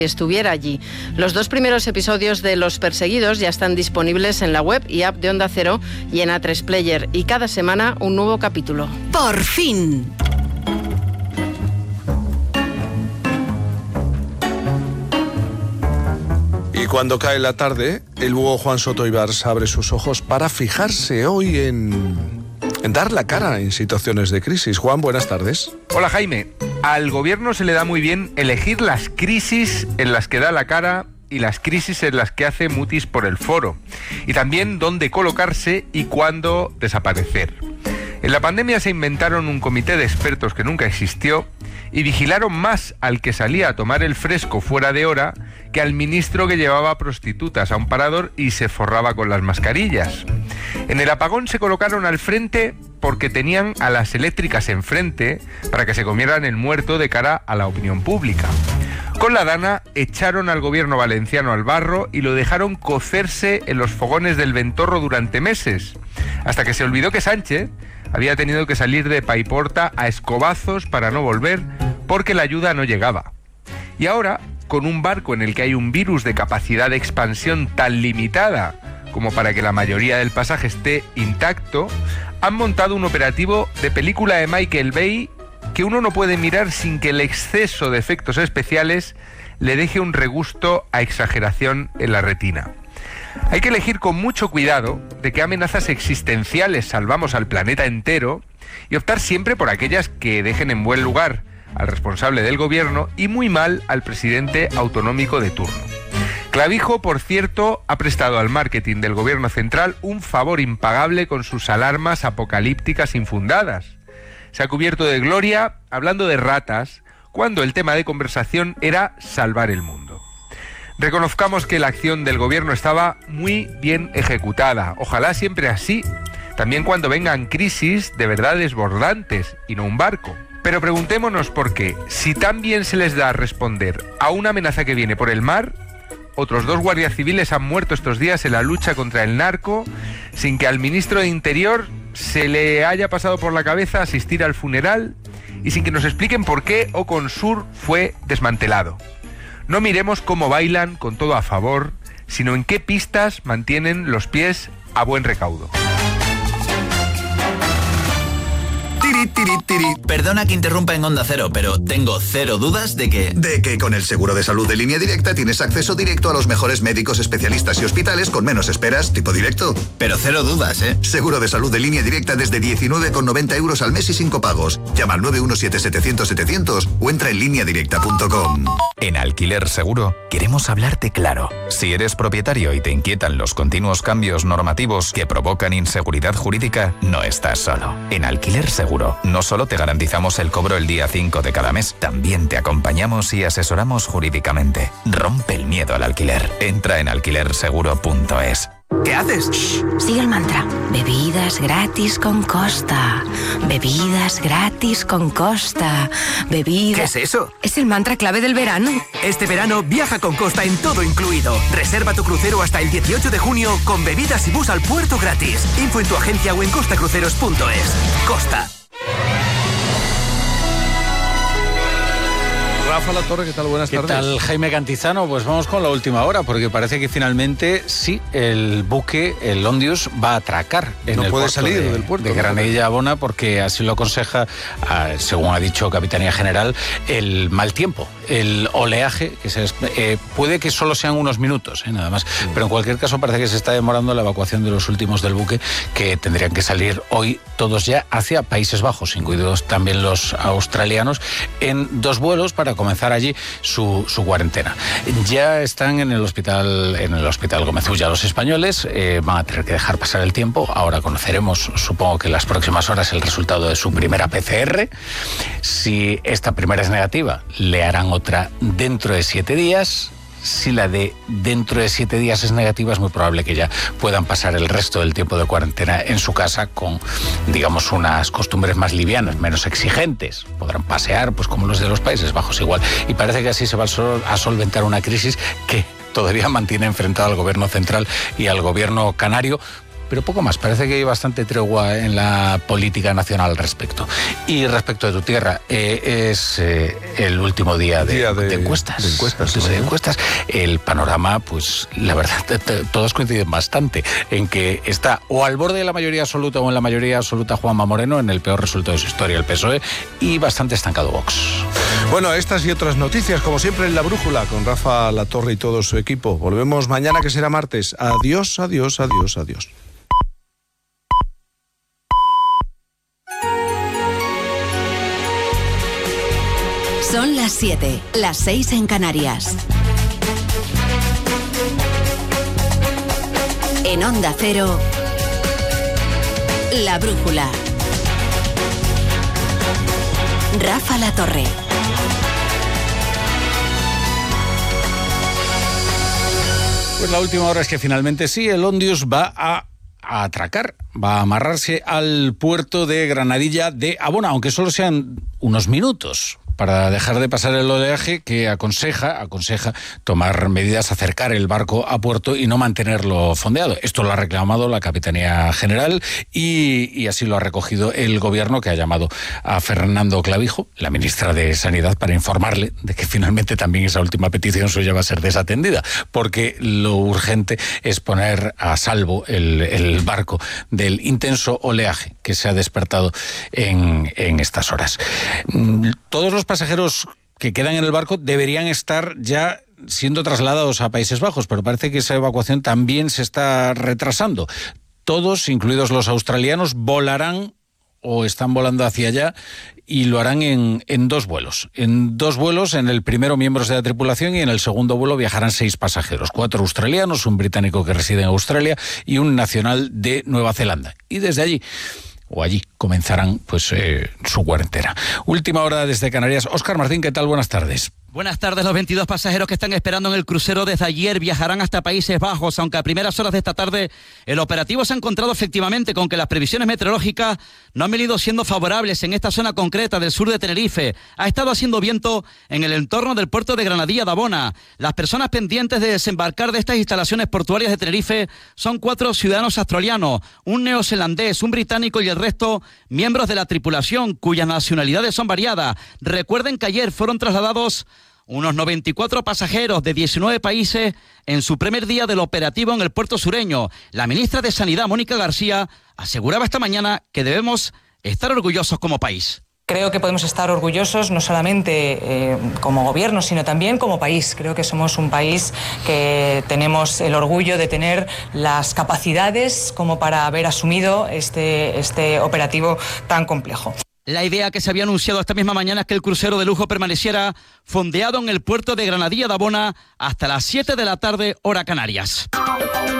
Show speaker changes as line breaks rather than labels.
estuviera allí. Los 2 primeros episodios de Los Perseguidos ya están disponibles en la web y app de Onda Cero y en A3 Player, y cada semana un nuevo capítulo.
¡Por fin!
Y cuando cae la tarde, el búho Juan Soto Ibars abre sus ojos para fijarse hoy en dar la cara en situaciones de crisis. Juan, buenas tardes.
Hola, Jaime. Al gobierno se le da muy bien elegir las crisis en las que da la cara y las crisis en las que hace mutis por el foro. Y también dónde colocarse y cuándo desaparecer. En la pandemia se inventaron un comité de expertos que nunca existió y vigilaron más al que salía a tomar el fresco fuera de hora que al ministro que llevaba prostitutas a un parador y se forraba con las mascarillas. En el apagón se colocaron al frente porque tenían a las eléctricas enfrente para que se comieran el muerto de cara a la opinión pública. Con la Dana echaron al gobierno valenciano al barro y lo dejaron cocerse en los fogones del Ventorro durante meses, hasta que se olvidó que Sánchez había tenido que salir de Paiporta a escobazos para no volver porque la ayuda no llegaba. Y ahora, con un barco en el que hay un virus de capacidad de expansión tan limitada como para que la mayoría del pasaje esté intacto, han montado un operativo de película de Michael Bay que uno no puede mirar sin que el exceso de efectos especiales le deje un regusto a exageración en la retina. Hay que elegir con mucho cuidado de qué amenazas existenciales salvamos al planeta entero y optar siempre por aquellas que dejen en buen lugar al responsable del gobierno y muy mal al presidente autonómico de turno. Clavijo, por cierto, ha prestado al marketing del gobierno central un favor impagable con sus alarmas apocalípticas infundadas. Se ha cubierto de gloria hablando de ratas cuando el tema de conversación era salvar el mundo. Reconozcamos que la acción del gobierno estaba muy bien ejecutada. Ojalá siempre así, también cuando vengan crisis de verdad desbordantes y no un barco. Pero preguntémonos por qué, si tan bien se les da a responder a una amenaza que viene por el mar, otros 2 guardias civiles han muerto estos días en la lucha contra el narco, sin que al ministro de Interior se le haya pasado por la cabeza asistir al funeral y sin que nos expliquen por qué Oconsur fue desmantelado. No miremos cómo bailan con todo a favor, sino en qué pistas mantienen los pies a buen recaudo.
Perdona que interrumpa en Onda Cero, pero tengo cero dudas de que
con el seguro de salud de Línea Directa tienes acceso directo a los mejores médicos, especialistas y hospitales con menos esperas, tipo directo.
Pero cero dudas, ¿eh?
Seguro de salud de Línea Directa desde 19,90 € al mes y sin copagos. Llama al 917-700-700 o entra en lineadirecta.com.
En Alquiler Seguro queremos hablarte claro. Si eres propietario y te inquietan los continuos cambios normativos que provocan inseguridad jurídica, no estás solo. En Alquiler Seguro no solo te garantizamos el cobro el día 5 de cada mes, también te acompañamos y asesoramos jurídicamente. Rompe el miedo al alquiler. Entra en alquilerseguro.es.
¿Qué haces?
Shh, sigue el mantra. Bebidas gratis con Costa. Bebidas gratis con Costa. Bebidas...
¿Qué es eso?
Es el mantra clave del verano.
Este verano viaja con Costa en todo incluido. Reserva tu crucero hasta el 18 de junio con bebidas y bus al puerto gratis. Info en tu agencia o en costacruceros.es. Costa.
Rafa Latorre, ¿qué tal? Buenas tardes.
¿Qué tal, Jaime Cantizano? Pues vamos con la última hora, porque parece que finalmente sí, el buque, el Ondius, va a atracar en el puerto del puerto de Granadilla Abona, porque así lo aconseja, según ha dicho Capitanía General, el mal tiempo, el oleaje, que puede que solo sean unos minutos, nada más, pero en cualquier caso parece que se está demorando la evacuación de los últimos del buque, que tendrían que salir hoy todos ya hacia Países Bajos, incluidos también los australianos, en 2 vuelos para comenzar allí su cuarentena. Ya están en el hospital Gómez Ulla los españoles, van a tener que dejar pasar el tiempo. Ahora conoceremos, supongo que en las próximas horas, el resultado de su primera PCR. Si esta primera es negativa, le harán otra dentro de 7 días. Si la de dentro de 7 días es negativa, es muy probable que ya puedan pasar el resto del tiempo de cuarentena en su casa con, digamos, unas costumbres más livianas, menos exigentes. Podrán pasear, pues como los de los Países Bajos igual. Y parece que así se va a solventar una crisis que todavía mantiene enfrentado al gobierno central y al gobierno canario, pero poco más. Parece que hay bastante tregua en la política nacional al respecto. Y respecto de tu tierra, es el último día de encuestas. De encuestas. El panorama, pues la verdad, todos coinciden bastante en que está o al borde de la mayoría absoluta o en la mayoría absoluta Juanma Moreno, en el peor resultado de su historia, el PSOE, y bastante estancado Vox.
Bueno, estas y otras noticias, como siempre, en La Brújula, con Rafa Latorre y todo su equipo. Volvemos mañana, que será martes. Adiós, adiós, adiós, adiós.
Son las 7, las 6 en Canarias. En Onda Cero, La Brújula. Rafa Latorre.
Pues la última hora es que finalmente sí, el Ondius va a atracar, va a amarrarse al puerto de Granadilla de Abona, aunque solo sean unos minutos, para dejar de pasar el oleaje que aconseja tomar medidas, acercar el barco a puerto y no mantenerlo fondeado. Esto lo ha reclamado la Capitanía General y así lo ha recogido el Gobierno, que ha llamado a Fernando Clavijo, la ministra de Sanidad, para informarle de que finalmente también esa última petición suya va a ser desatendida, porque lo urgente es poner a salvo el barco del intenso oleaje que se ha despertado en estas horas. Todos los pasajeros que quedan en el barco deberían estar ya siendo trasladados a Países Bajos, pero parece que esa evacuación también se está retrasando. Todos, incluidos los australianos, volarán o están volando hacia allá y lo harán en dos vuelos. En dos vuelos, en el primero miembros de la tripulación y en el segundo vuelo viajarán 6 pasajeros, 4 australianos, un británico que reside en Australia y un nacional de Nueva Zelanda. Y desde allí comenzarán pues su cuarentena. Última hora desde Canarias. Óscar Martín, ¿qué tal? Buenas tardes.
Buenas tardes. Los 22 pasajeros que están esperando en el crucero desde ayer viajarán hasta Países Bajos, aunque a primeras horas de esta tarde el operativo se ha encontrado efectivamente con que las previsiones meteorológicas no han venido siendo favorables en esta zona concreta del sur de Tenerife. Ha estado haciendo viento en el entorno del puerto de Granadilla de Abona. Las personas pendientes de desembarcar de estas instalaciones portuarias de Tenerife son 4 ciudadanos australianos, un neozelandés, un británico y el resto miembros de la tripulación, cuyas nacionalidades son variadas. Recuerden que ayer fueron trasladados unos 94 pasajeros de 19 países en su primer día del operativo en el puerto sureño. La ministra de Sanidad, Mónica García, aseguraba esta mañana que debemos estar orgullosos como país.
Creo que podemos estar orgullosos no solamente como gobierno, sino también como país. Creo que somos un país que tenemos el orgullo de tener las capacidades como para haber asumido este operativo tan complejo.
La idea que se había anunciado esta misma mañana es que el crucero de lujo permaneciera fondeado en el puerto de Granadilla de Abona hasta las 7 de la tarde, hora Canarias.